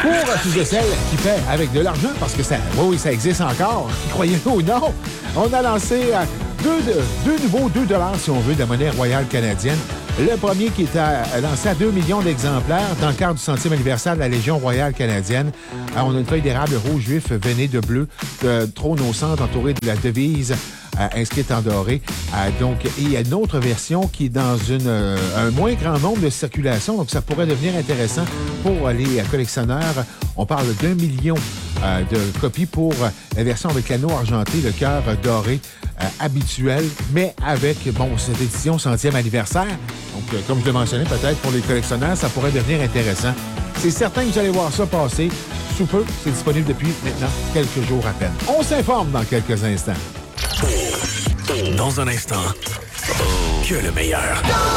Pour tous de celles qui paient avec de l'argent, parce que ça, oui, ça existe encore, croyez-le ou non, on a lancé deux nouveaux 2 $ si on veut, de monnaie royale canadienne. Le premier qui est lancé à 2 millions d'exemplaires dans le cadre du 100e anniversaire de la Légion royale canadienne. On a une feuille d'érable rouge vif veinée de bleu, trône au centre entouré de la devise inscrite en doré. Donc, il y a une autre version qui est dans un moins grand nombre de circulation, donc ça pourrait devenir intéressant pour les collectionneurs. On parle d'1 million de copies pour la version avec l'anneau argenté, le cœur doré habituel, mais avec, cette édition 100e anniversaire. Donc, comme je le mentionnais, peut-être pour les collectionneurs, ça pourrait devenir intéressant. C'est certain que vous allez voir ça passer sous peu. C'est disponible depuis maintenant quelques jours à peine. On s'informe dans quelques instants. Dans un instant, que le meilleur.